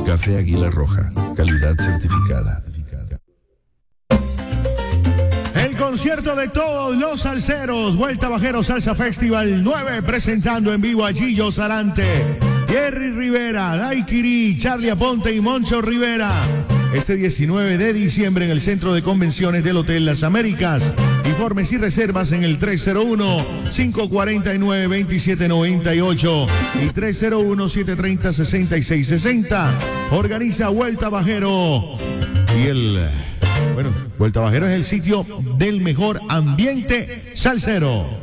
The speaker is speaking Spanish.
Café Águila Roja, calidad certificada. El concierto de todos los salseros, Vuelta Bajero Salsa Festival 9, presentando en vivo a Gillo Sarante, Jerry Rivera, Daiquiri, Charlie Aponte y Moncho Rivera. Este 19 de diciembre en el Centro de Convenciones del Hotel Las Américas. Informes y reservas en el 301-549-2798 y 301-730-6660. Organiza Vuelta Bajero. Y Vuelta Bajero es el sitio del mejor ambiente salsero.